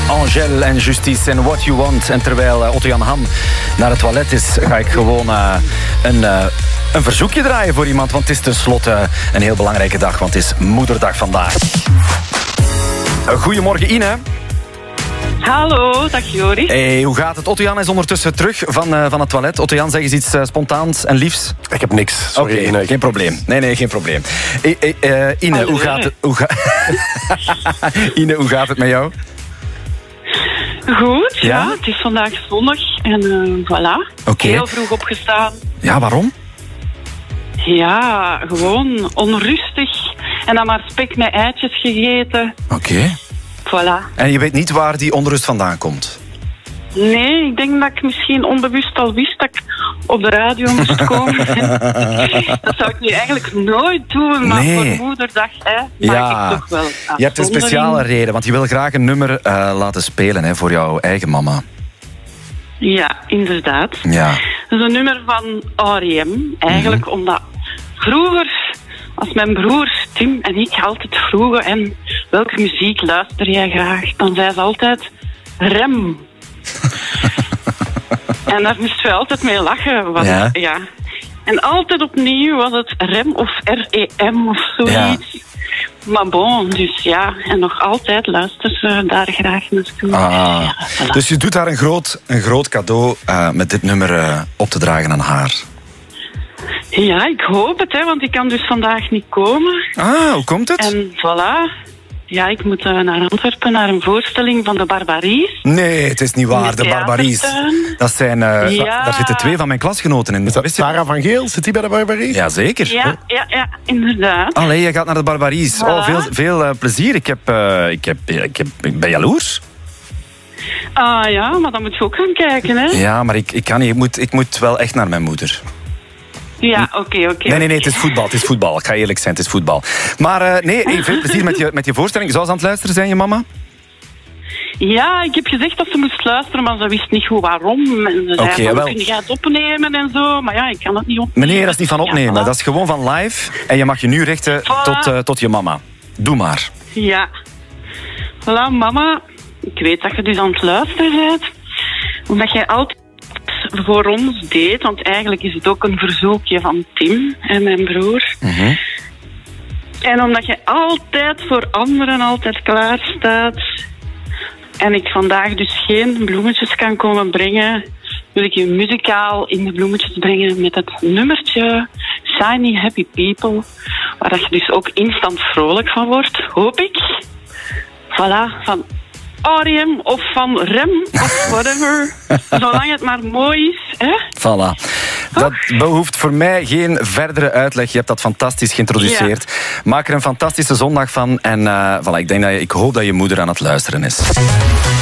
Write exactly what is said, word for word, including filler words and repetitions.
Angèle en Justice en What You Want. En terwijl uh, Otto-Jan Ham naar het toilet is, ga ik gewoon uh, een, uh, een verzoekje draaien voor iemand. Want het is tenslotte een heel belangrijke dag, want het is Moederdag vandaag. Uh, goedemorgen Ine. Hallo, dag Joris. Hey, hoe gaat het? Otto-Jan is ondertussen terug van, uh, van het toilet. Otto-Jan, zeg eens iets uh, spontaans en liefs. Ik heb niks. Sorry, Oké, Ine. geen probleem. Nee, nee, geen probleem. Hey, hey, uh, Ine, Allee. hoe gaat het? Hoe ga... Ine, hoe gaat het met jou? Goed, ja. Ja? Het is vandaag zonnig en uh, voilà. Oké. Heel vroeg opgestaan. Ja, waarom? Ja, gewoon onrustig. En dan maar spek met eitjes gegeten. Oké. Okay. Voilà. En je weet niet waar die onrust vandaan komt? Nee, ik denk dat ik misschien onbewust al wist dat ik op de radio moest komen. Dat zou ik nu eigenlijk nooit doen, maar Nee. voor Moederdag hè, maak Ja. ik toch wel Je hebt een speciale reden, want je wil graag een nummer uh, laten spelen hè, voor jouw eigen mama. Ja, inderdaad. Ja. Dat is een nummer van R E M. Eigenlijk mm-hmm. omdat vroeger, als mijn broer Tim en ik altijd vroegen en welke muziek luister jij graag, dan zei ze altijd Rem. En daar moesten we altijd mee lachen. Want, Ja. ja. En altijd opnieuw was het Rem of R E M of zoiets. Ja. Maar bon, dus ja, en nog altijd luisteren ze daar graag naartoe. Ah. Ja, voilà. Dus je doet haar een groot, een groot cadeau uh, met dit nummer uh, op te dragen aan haar. Ja, ik hoop het, hè, want ik kan dus vandaag niet komen. Ah, hoe komt het? En voilà. Ja, ik moet uh, naar Antwerpen, naar een voorstelling van de Barbaries. Nee, het is niet waar, de Barbaries. Dat zijn, uh, Ja. daar zitten twee van mijn klasgenoten in. Is dat Sarah van Geel? Zit die bij de Barbarie? Jazeker. Ja, ja, ja, inderdaad. Allee, je gaat naar de Barbaries. Voilà. Oh, veel, veel uh, plezier. Ik, heb, uh, ik, heb, ik, heb, ik ben jaloers. Ah ja, maar dan moet je ook gaan kijken, hè? Ja, maar ik, ik kan niet. Ik moet, ik moet wel echt naar mijn moeder. Ja, oké, okay, oké. Okay, nee, nee, nee, het is voetbal. Het is voetbal. Ik ga eerlijk zijn, het is voetbal. Maar uh, nee, hey, veel plezier met je, met je voorstelling. Zou ze aan het luisteren zijn, je mama? Ja, ik heb gezegd dat ze moest luisteren, maar ze wist niet goed waarom. En ze zei Oké, van, wel. kun je het opnemen en zo. Maar ja, ik kan het niet opnemen. Meneer, dat is niet van opnemen. Ja, voilà. Dat is gewoon van live. En je mag je nu richten Voilà. tot, uh, tot je mama. Doe maar. Ja. Voilà, mama. Ik weet dat je dus aan het luisteren bent. Omdat jij altijd voor ons deed. Want eigenlijk is het ook een verzoekje van Tim en mijn broer. Mm-hmm. En omdat je altijd voor anderen altijd klaar staat. En ik vandaag dus geen bloemetjes kan komen brengen, wil ik je muzikaal in de bloemetjes brengen met het nummertje Shiny Happy People. Waar je dus ook instant vrolijk van wordt, hoop ik. Voilà, van R E M of van Rem of whatever. Zolang het maar mooi is, hè? Voilà. Dat behoeft voor mij geen verdere uitleg. Je hebt dat fantastisch geïntroduceerd. Ja. Maak er een fantastische zondag van. En uh, voilà, ik, denk dat je, ik hoop dat je moeder aan het luisteren is.